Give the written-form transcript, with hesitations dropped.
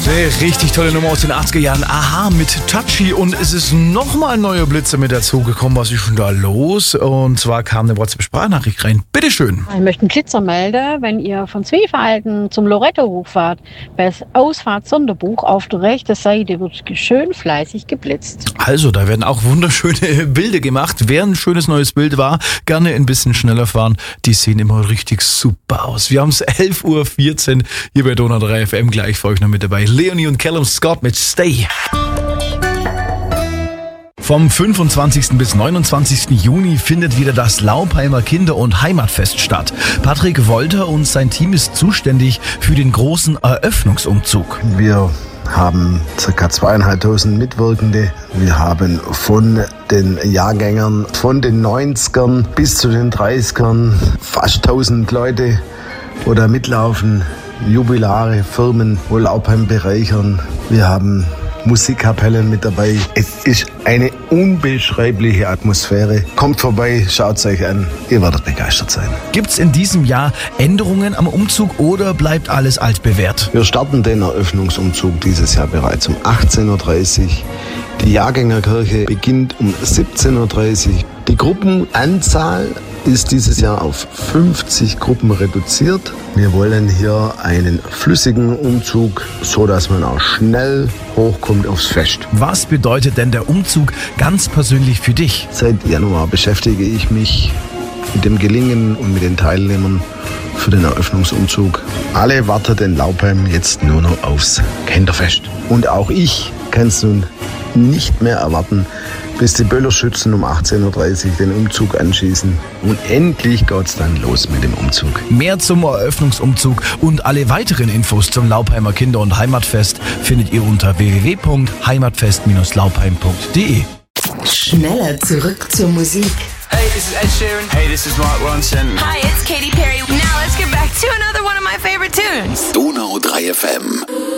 Richtig tolle Nummer aus den 80er Jahren. Aha, mit Touchy. Und es ist nochmal ein neuer Blitzer mit dazugekommen. Was ist denn da los? Und zwar kam eine WhatsApp-Sprachnachricht rein. Bitteschön. Ich möchte einen Blitzer melden, wenn ihr von Zwiefalten zum Loretto hochfahrt. Bei Ausfahrt-Sonderbuch auf der rechten Seite wird schön fleißig geblitzt. Also, da werden auch wunderschöne Bilder gemacht. Wer ein schönes neues Bild war, gerne ein bisschen schneller fahren. Die sehen immer richtig super aus. Wir haben es 11.14 Uhr hier bei Donau 3 FM. Gleich für euch noch mit dabei. Leonie und Callum Scott mit Stay. Vom 25. bis 29. Juni findet wieder das Laupheimer Kinder- und Heimatfest statt. Patrick Wolter und sein Team ist zuständig für den großen Eröffnungsumzug. Wir haben ca. 2.500 Mitwirkende. Wir haben von den Jahrgängern, von den 90ern bis zu den 30ern fast 1.000 Leute, wo da mitlaufen. Jubilare, Firmen, wo Laupheim bereichern. Wir haben Musikkapellen mit dabei. Es ist eine unbeschreibliche Atmosphäre. Kommt vorbei, schaut es euch an. Ihr werdet begeistert sein. Gibt's in diesem Jahr Änderungen am Umzug oder bleibt alles altbewährt? Wir starten den Eröffnungsumzug dieses Jahr bereits um 18.30 Uhr. Die Jahrgängerkirche beginnt um 17.30 Uhr. Die Gruppenanzahl ist dieses Jahr auf 50 Gruppen reduziert. Wir wollen hier einen flüssigen Umzug, so dass man auch schnell hochkommt aufs Fest. Was bedeutet denn der Umzug ganz persönlich für dich? Seit Januar beschäftige ich mich mit dem Gelingen und mit den Teilnehmern für den Eröffnungsumzug. Alle warten in Laupheim jetzt nur noch aufs Kinderfest. Und auch ich kann es nun nicht mehr erwarten, bis die Böllerschützen um 18.30 Uhr den Umzug anschießen. Und endlich geht's dann los mit dem Umzug. Mehr zum Eröffnungsumzug und alle weiteren Infos zum Laupheimer Kinder- und Heimatfest findet ihr unter www.heimatfest-laupheim.de. Schneller zurück zur Musik. Hey, this is Ed Sheeran. Hey, this is Mark Ronson. Hi, it's Katy Perry. Now let's get back to another one of my favorite tunes. Donau 3 FM.